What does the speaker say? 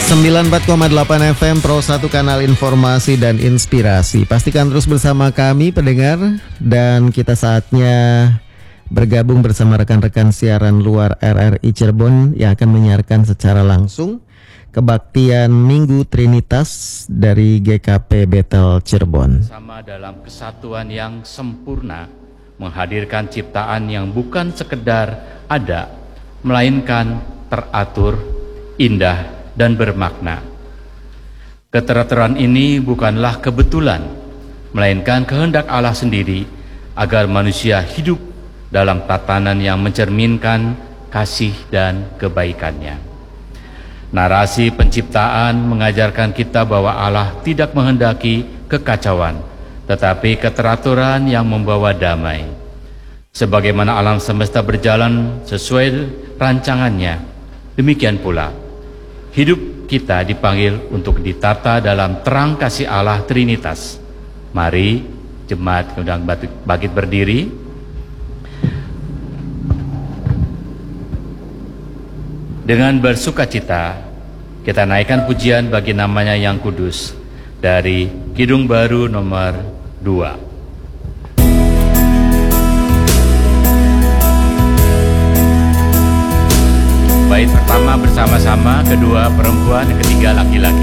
94,8 FM Pro 1 kanal informasi dan inspirasi. Pastikan terus bersama kami pendengar, dan kita saatnya bergabung bersama rekan-rekan siaran luar RRI Cirebon yang akan menyiarkan secara langsung kebaktian Minggu Trinitas dari GKP Bethel Cirebon. Sama dalam kesatuan yang sempurna, menghadirkan ciptaan yang bukan sekedar ada, melainkan teratur, indah, dan bermakna. Keteraturan ini bukanlah kebetulan, melainkan kehendak Allah sendiri agar manusia hidup dalam tatanan yang mencerminkan kasih dan kebaikannya. Narasi penciptaan mengajarkan kita bahwa Allah tidak menghendaki kekacauan, tetapi keteraturan yang membawa damai. Sebagaimana alam semesta berjalan sesuai rancangannya, demikian pula hidup kita dipanggil untuk ditata dalam terang kasih Allah Trinitas. Mari jemaat undang bangkit berdiri. Dengan bersukacita kita naikkan pujian bagi namanya yang kudus dari Kidung Baru nomor 2. Bait pertama bersama-sama, kedua perempuan, ketiga laki-laki.